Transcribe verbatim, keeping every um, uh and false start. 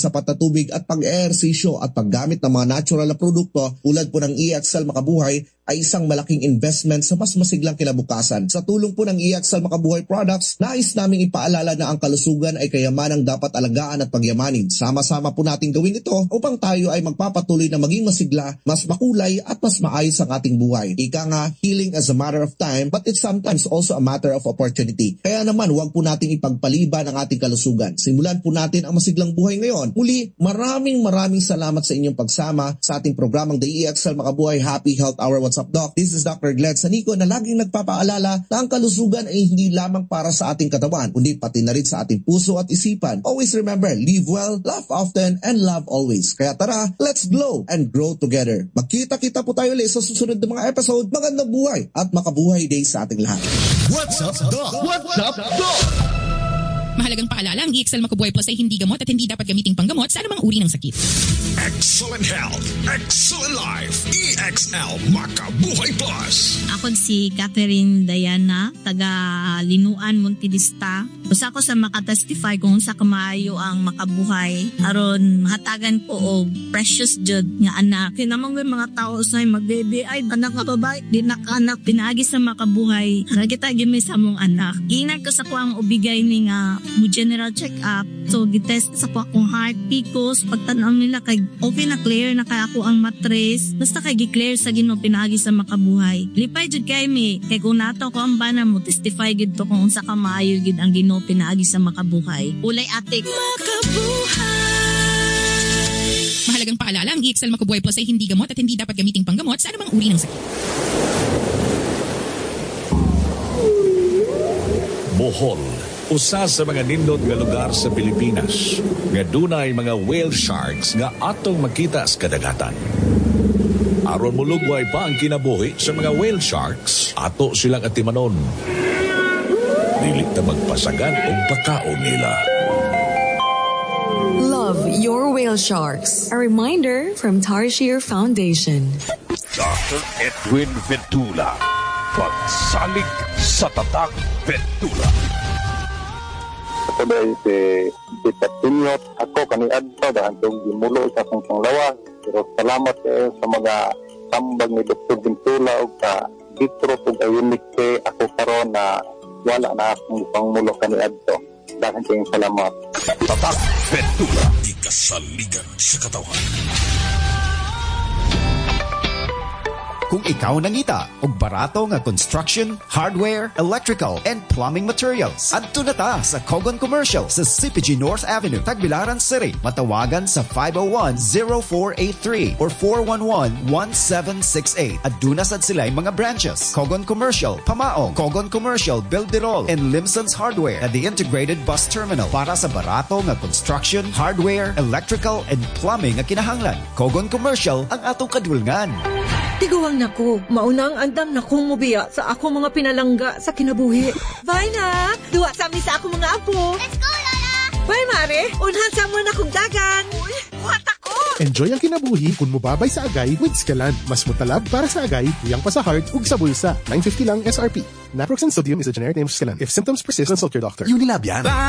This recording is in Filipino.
sapat na tubig at pag-ehersisyo at paggamit ng mga natural na produkto tulad po ng E-Excel Makabuhay ay isang malaking investment sa mas masiglang kinabukasan. Sa tulong po ng E-Excel Makabuhay products, nais naming ipaalala na ang kalusugan ay kayamanang dapat alagaan at pagyamanin. Sama-sama po natin gawin ito upang tayo ay magpapatuloy na maging masigla, mas makulay at mas maayos ang ating buhay. Ika nga, healing is a matter of time but it's sometimes also a matter of opportunity. Kaya naman, huwag po nating ipagpaliban ang ating kalusugan. Simulan po natin ang masiglang buhay ngayon. Muli, maraming maraming salamat sa inyong pagsama sa ating programang The E-Excel Makabuhay Happy Health Hour. What's up, Doc? This is Doctor Glenn Sanico na laging nagpapaalala na ang kalusugan ay hindi lamang para sa ating katawan, kundi pati na rin sa ating puso at isipan. Always remember, live well, laugh often, and love always. Kaya tara, let's glow and grow together. Magkita-kita po tayo ulit sa susunod na mga episode. Magandang buhay at makabuhay day sa ating lahat. What's up, Doc? What's up, Doc? Mahalagang paalala, ang E-Excel Makabuhay Plus ay hindi gamot at hindi dapat gamiting panggamot sa anumang uri ng sakit. Excellent health, excellent life. E-X-L Makabuhay Plus. Ako si Catherine Diana, taga Linuan, Montidista. Basta ako sa makatestify kung sa kamaayo ang makabuhay. Aron mahatagan ko o precious jud nga anak. Kinamang may mga tao sa mag-baby ay anak nga babae, di nakanak, pinaagi sa makabuhay. Nagita gimi sa mong anak. Inag ko sa ko ang ubigay ni nga mo general check-up. So, gitest sa po akong heart, picos, pagtanaw nila kay okay na clear na kay ako ang matres. Basta kay gi-clear sa Ginoo pinaagi sa makabuhay. Lipay jud kay mi, kay kung nato ko ang bana mo, testify gid to kung unsa ka maayo gid ang Ginoo pinaagi sa makabuhay. Ulay atik. Makabuhay! Mahalagang paalala, ang E-Excel Makabuhay Plus ay hindi gamot at hindi dapat gamiting panggamot sa anumang uri ng sakit. Bohol, usa sa mga nindot nga lugar sa Pilipinas nga dunay mga whale sharks nga atong makita sa kadagatan. Aron mulugway pa ang kinabuhi sa mga whale sharks, ato silang atimanon. Dili ta magpasagan og pagkaon nila. Love your whale sharks. A reminder from Tarshir Foundation. Doctor Edwin Ventula. Pagsalig sa Tatak Ventula. Today si Tita Pinyot, ako kaniadto dahil itong gimulo sa akong panglawas. Pero salamat eh, sa mga tambag ni Doctor Ventula o ka ditro o gayunik eh, ako karon na wala na akong pangmulo kaniadto. Dahil kayong salamat. Tatak Ventula. Ikasaligan sa katawan. Kung ikaw nangita og barato nga construction, hardware, electrical, and plumbing materials, adto na ta sa Kogon Commercial sa C P G North Avenue, Tagbilaran City. Matawagan sa five oh one, oh four eight three or four one one, one seven six eight. Aduna sad sila'y mga branches: Kogon Commercial, Pamaong, Kogon Commercial, Bilderol, and Limson's Hardware at the Integrated Bus Terminal para sa barato nga construction, hardware, electrical, and plumbing nga kinahanglan. Kogon Commercial ang atong kadulngan. Tiguang nako, maunang andam na kong mubiya sa ako mga pinalangga sa kinabuhi. Bye na! Duwa sa amin sa ako mga apo. Let's go, Lola! Bye, Mare! Unhan sa mo na kong dagan. Uy, buhat ako! Enjoy ang kinabuhi kung mubabay sa agay with Scalan. Mas mutalab para sa agay, tuyang pa sa heart, ug sa bulsa. nine fifty lang S R P. Naproxen sodium is a generic name of Scalan. If symptoms persist, consult your doctor. Unilab yan.